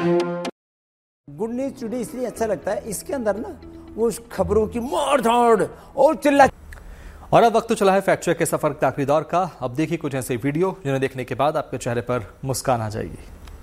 Good news today इसलिए अच्छा लगता है, इसके अंदर ना वो खबरों की मार-धाड़ और चिल्ला। और अब वक्त तो चला है फैक्ट चेक के सफर के आखिरी दौर का। अब देखिए कुछ ऐसे वीडियो जिन्हें देखने के बाद आपके चेहरे पर मुस्कान आ जाएगी।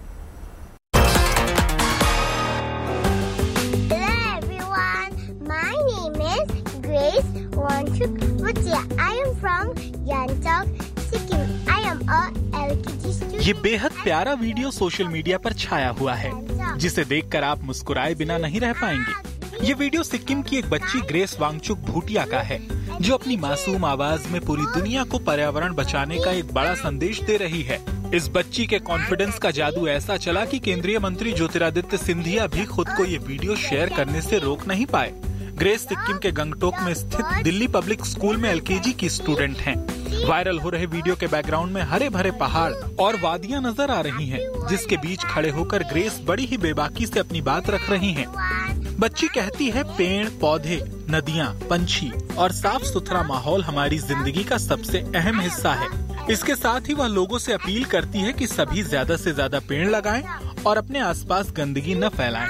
ये बेहद प्यारा वीडियो सोशल मीडिया पर छाया हुआ है, जिसे देखकर आप मुस्कुराए बिना नहीं रह पाएंगे। ये वीडियो सिक्किम की एक बच्ची ग्रेस वांगचुक भूटिया का है, जो अपनी मासूम आवाज में पूरी दुनिया को पर्यावरण बचाने का एक बड़ा संदेश दे रही है। इस बच्ची के कॉन्फिडेंस का जादू ऐसा चला कि केंद्रीय मंत्री ज्योतिरादित्य सिंधिया भी खुद को ये वीडियो शेयर करने से रोक नहीं पाए। ग्रेस सिक्किम के गंगटोक में स्थित दिल्ली पब्लिक स्कूल में LKG की स्टूडेंट हैं। वायरल हो रहे वीडियो के बैकग्राउंड में हरे भरे पहाड़ और वादियां नजर आ रही हैं, जिसके बीच खड़े होकर ग्रेस बड़ी ही बेबाकी से अपनी बात रख रही हैं। बच्ची कहती है, पेड़ पौधे, नदियां, पंछी और साफ सुथरा माहौल हमारी जिंदगी का सबसे अहम हिस्सा है। इसके साथ ही वह लोगों से अपील करती है कि सभी ज्यादा से ज्यादा पेड़ लगाएं और अपने आसपास गंदगी न फैलाएं।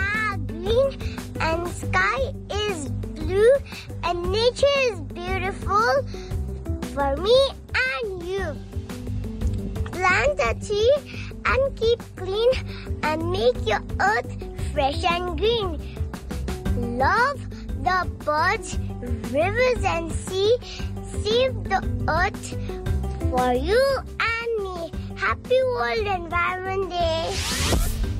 For me and you. Plant a tree and keep clean and make your earth fresh and green. Love the birds, rivers and sea. Save the earth for you and me. Happy World Environment Day.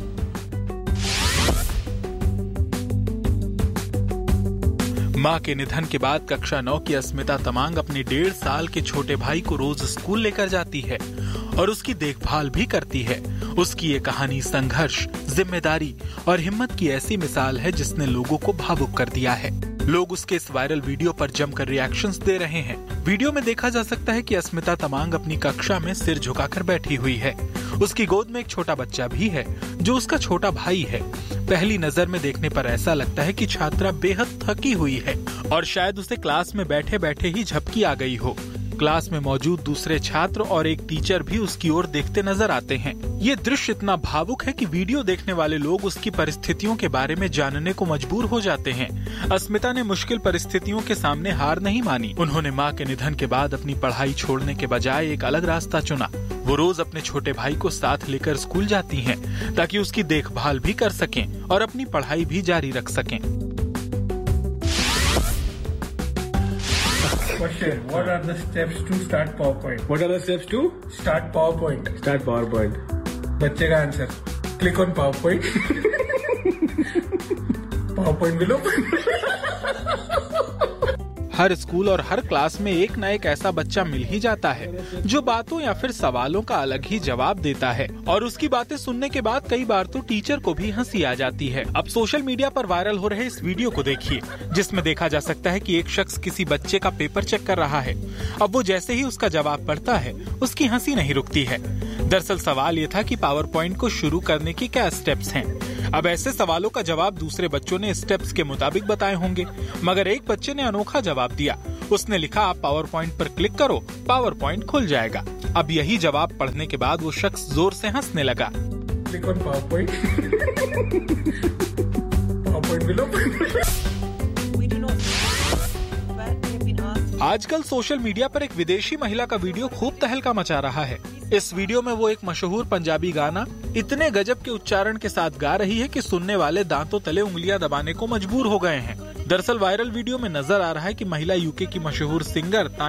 मां के निधन के बाद कक्षा 9 की अस्मिता तमांग अपने 1.5 साल के छोटे भाई को रोज स्कूल लेकर जाती है और उसकी देखभाल भी करती है। उसकी ये कहानी संघर्ष, जिम्मेदारी और हिम्मत की ऐसी मिसाल है जिसने लोगों को भावुक कर दिया है। लोग उसके इस वायरल वीडियो पर जमकर रिएक्शंस दे रहे हैं। वीडियो में देखा जा सकता है कि अस्मिता तमांग अपनी कक्षा में सिर झुकाकर बैठी हुई है। उसकी गोद में एक छोटा बच्चा भी है, जो उसका छोटा भाई है। पहली नजर में देखने पर ऐसा लगता है कि छात्रा बेहद थकी हुई है और शायद उसे क्लास में बैठे बैठे ही झपकी आ गई हो। क्लास में मौजूद दूसरे छात्र और एक टीचर भी उसकी ओर देखते नजर आते हैं। ये दृश्य इतना भावुक है कि वीडियो देखने वाले लोग उसकी परिस्थितियों के बारे में जानने को मजबूर हो जाते हैं। अस्मिता ने मुश्किल परिस्थितियों के सामने हार नहीं मानी। उन्होंने मां के निधन के बाद अपनी पढ़ाई छोड़ने के बजाय एक अलग रास्ता चुना। वो रोज अपने छोटे भाई को साथ लेकर स्कूल जाती हैं, ताकि उसकी देखभाल भी कर सकें और अपनी पढ़ाई भी जारी रख सकें। Question: What are the steps to start PowerPoint? What are the steps to Start PowerPoint. start PowerPoint? बच्चे का answer. Click on PowerPoint. PowerPoint will open. Her school और हर क्लास में एक न एक ऐसा बच्चा मिल ही जाता है जो बातों या फिर सवालों का अलग ही जवाब देता है, और उसकी बातें सुनने के बाद कई बार तो टीचर को भी हंसी आ जाती है। अब सोशल मीडिया पर वायरल हो रहे इस वीडियो को देखिए, जिसमें देखा जा सकता है कि एक शख्स किसी बच्चे का पेपर चेक कर रहा है। अब वो जैसे ही उसका जवाब पढ़ता है, उसकी हंसी नहीं रुकती है। दरअसल सवाल ये था कि पावर पॉइंट को शुरू करने की क्या स्टेप्स हैं। अब ऐसे सवालों का जवाब दूसरे बच्चों ने स्टेप्स के मुताबिक बताए होंगे, मगर एक बच्चे ने अनोखा जवाब दिया। उसने लिखा, आप पावर पॉइंट पर क्लिक करो, पावर पॉइंट खुल जाएगा। अब यही जवाब पढ़ने के बाद वो शख्स जोर से हंसने लगा। Click on PowerPoint. PowerPoint will open. आजकल सोशल मीडिया पर एक विदेशी महिला का वीडियो खूब तहलका मचा रहा है। इस वीडियो में वो एक मशहूर पंजाबी गाना इतने गजब के उच्चारण के साथ गा रही है कि सुनने वाले दांतों तले उंगलियां दबाने को मजबूर हो गए हैं। दरअसल वायरल वीडियो में नजर आ रहा है कि महिला यूके की मशहूर सिंगर